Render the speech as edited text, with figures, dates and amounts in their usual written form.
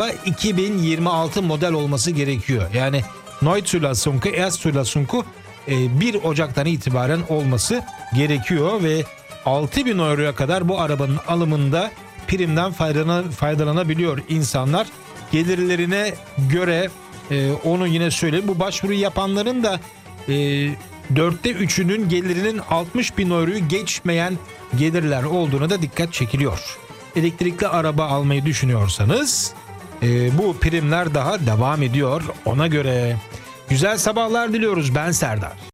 2026 model olması gerekiyor. Yani Neuzulassung, Erstzulassung 1 Ocak'tan itibaren olması gerekiyor ve 6.000 euroya kadar bu arabanın alımında primden faydalanabiliyor insanlar. Gelirlerine göre onu yine söyleyeyim, bu başvuru yapanların da 4'te 3'ünün gelirinin 60.000 euroyu geçmeyen gelirler olduğuna da dikkat çekiliyor. Elektrikli araba almayı düşünüyorsanız bu primler daha devam ediyor ona göre. Güzel sabahlar diliyoruz, ben Serdar.